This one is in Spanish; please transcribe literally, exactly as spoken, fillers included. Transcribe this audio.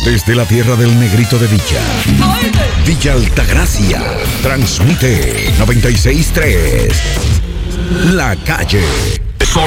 Desde la tierra del Negrito de Villa, Villa Altagracia, transmite noventa y seis punto tres. La Calle.